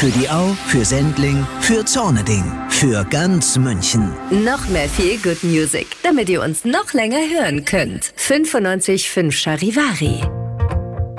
Für die Au, für Sendling, für Zorneding, für ganz München. Noch mehr Feel Good Music, damit ihr uns noch länger hören könnt. 95.5 Charivari.